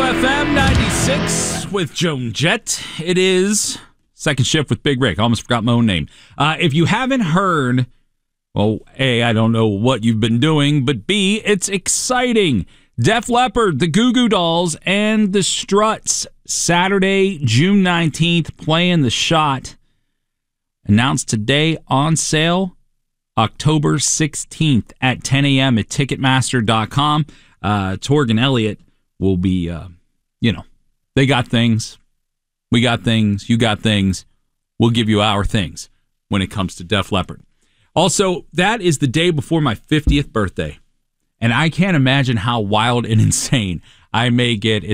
FM 96 with Joan Jett. It is Second Shift with Big Rick. I almost forgot my own name. If you haven't heard, well, A, I don't know what you've been doing, but B, it's exciting. Def Leppard, the Goo Goo Dolls, and the Struts, Saturday, June 19th, playing the Shot. Announced today, on sale, October 16th at 10 a.m. at Ticketmaster.com. Torg and Elliott will be, they got things. We got things. You got things. We'll give you our things when it comes to Def Leppard. Also, that is the day before my 50th birthday. And I can't imagine how wild and insane I may get.